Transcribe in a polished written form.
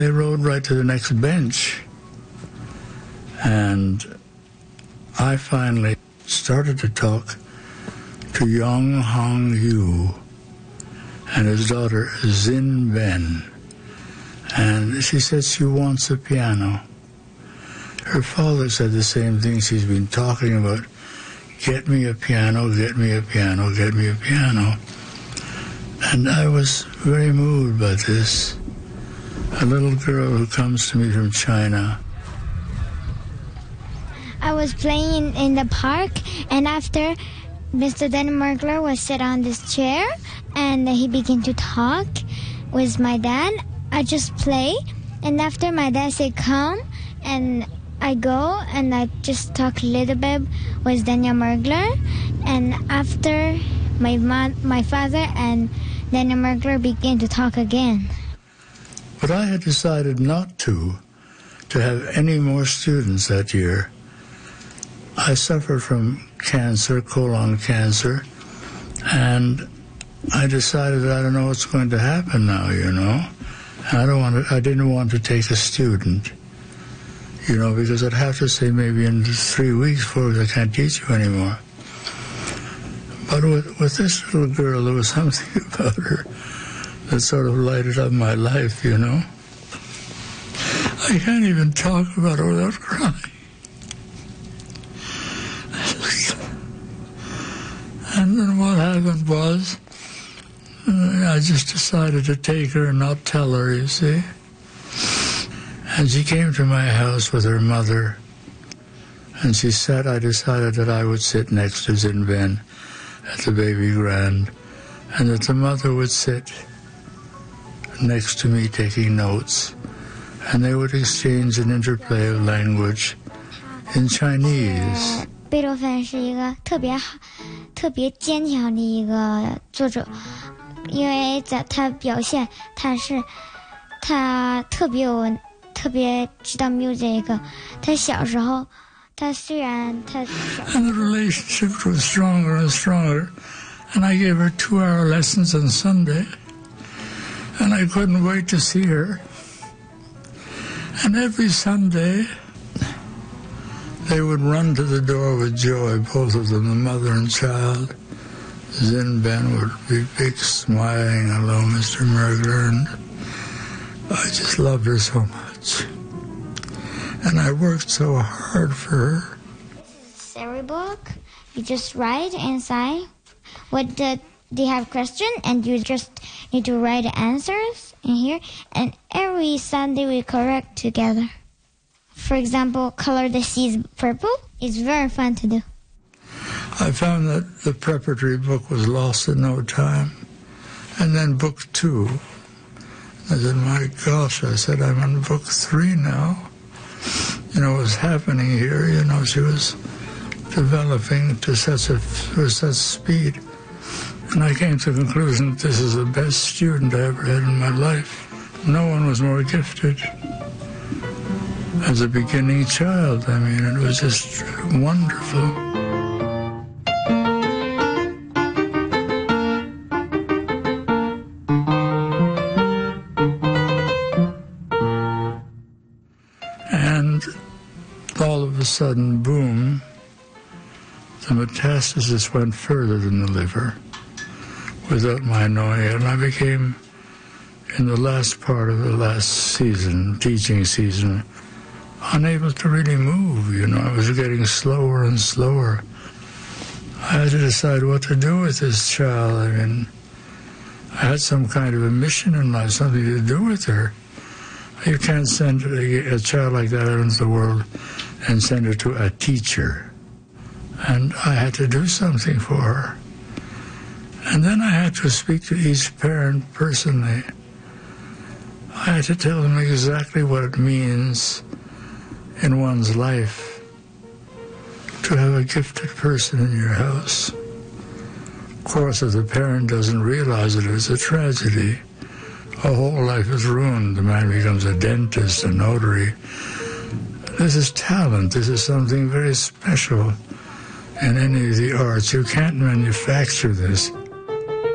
They rode right to the next bench, and I finally started to talk to Yong Hong Yu and his daughter Zin Ben, and she said she wants a piano. Her father said the same thing she's been talking about, get me a piano, get me a piano, get me a piano. And I was very moved by this. A little girl who comes to me from China. I was playing in the park, and after Mr. Daniel Mergler was sit on this chair, and he began to talk with my dad. I just play, and after my dad said come, and I go and I just talk a little bit with Daniel Mergler, and after my father and Daniel Mergler began to talk again. But I had decided not to have any more students that year. I suffered from cancer, colon cancer, and I decided I don't know what's going to happen now, you know. I didn't want to take a student, you know, because I'd have to say maybe in 3 weeks, 4 weeks, I can't teach you anymore. But with this little girl, there was something about her that sort of lighted up my life, you know. I can't even talk about her without crying. And then what happened was, I just decided to take her and not tell her, you see. And she came to my house with her mother, and she said, I decided that I would sit next to Zin Ben at the baby grand, and that the mother would sit next to me taking notes, and they would exchange an interplay of language in Chinese. 贝多芬是一个特别坚强的一个作者，因为在他表现他特别知道 music。他小时候，他虽然他小 And the relationship grew stronger and stronger, and I gave her 2-hour lessons on Sunday, and I couldn't wait to see her. And every Sunday, they would run to the door with joy, both of them, the mother and child. Zin Ben would be big, smiling, hello, Mr. Mergler, and I just loved her so much. And I worked so hard for her. This is a book. You just write inside what they have question, and you just need to write answers in here. And every Sunday we correct together. For example, color the seeds purple. It's very fun to do. I found that the preparatory book was lost in no time. And then book 2. I said, my gosh, I said, I'm on book 3 now. You know, what's happening here, you know, she was developing with such speed. And I came to the conclusion that this is the best student I ever had in my life. No one was more gifted. As a beginning child, I mean, it was just wonderful. And all of a sudden, boom, the metastasis went further than the liver without my knowing it. And I became, in the last part of the last season, teaching season, unable to really move, you know. I was getting slower and slower. I had to decide what to do with this child. I mean, I had some kind of a mission in life, something to do with her. You can't send a child like that out into the world and send her to a teacher. And I had to do something for her. And then I had to speak to each parent personally. I had to tell them exactly what it means in one's life to have a gifted person in your house. Of course, if the parent doesn't realize it, it's a tragedy. A whole life is ruined. The man becomes a dentist, a notary. This is talent. This is something very special in any of the arts. You can't manufacture this.